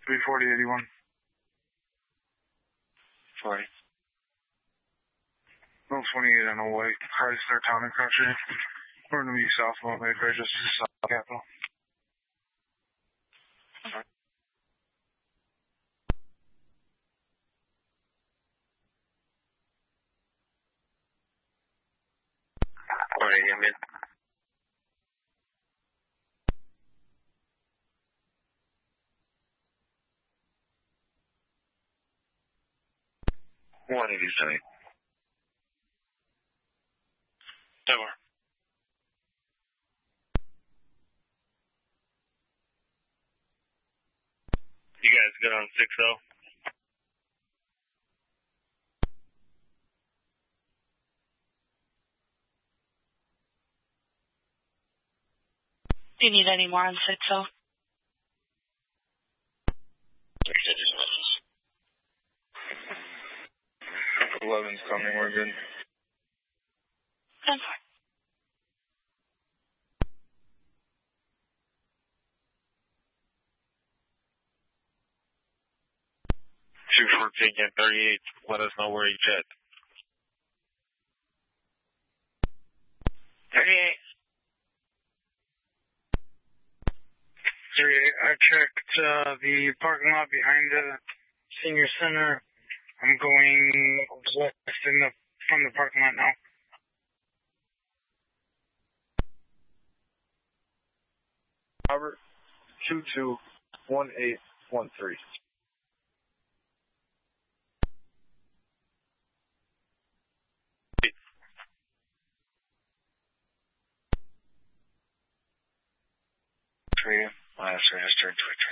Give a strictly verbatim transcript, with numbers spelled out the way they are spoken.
three forty eighty-one. forty. one twenty-eight on the way. Chrysler Town and Country. We're going to be southbound, Lake Ridge, just South Capital. four eighty, I'm in. one eighty-seven. Tower. You guys good on six oh? Do you need any more on six oh? eleven's coming, we're good. ten. two fourteen and thirty-eight, let us know where you jet. thirty-eight. thirty-eight, I checked uh, the parking lot behind the senior center. I'm going west in the, from the parking lot now. Robert, two two one eight one three. Three, last registered Twitch.